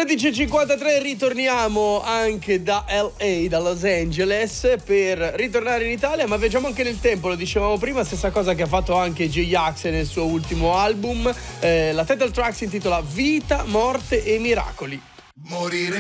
11:53, ritorniamo anche da LA, da Los Angeles, per ritornare in Italia, ma viaggiamo anche nel tempo, lo dicevamo prima, stessa cosa che ha fatto anche J-Ax nel suo ultimo album. La title track si intitola Vita, Morte e Miracoli. Morire